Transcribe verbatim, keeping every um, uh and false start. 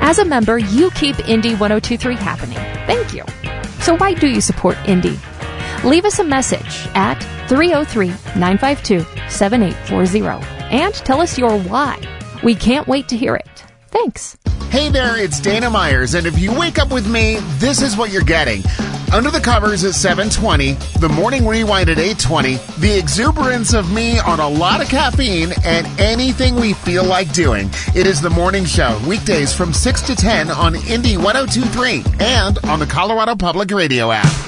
As a member, you keep Indy ten twenty-three happening. Thank you. So why do you support Indy? Leave us a message at three oh three, nine five two, seven eight four zero and tell us your why. We can't wait to hear it. Thanks. Hey there, it's Dana Myers, and if you wake up with me, this is what you're getting. Under the Covers at seven twenty, the Morning Rewind at eight twenty, the exuberance of me on a lot of caffeine, and anything we feel like doing. It is the morning show, weekdays from six to ten on Indy ten twenty-three and on the Colorado Public Radio app.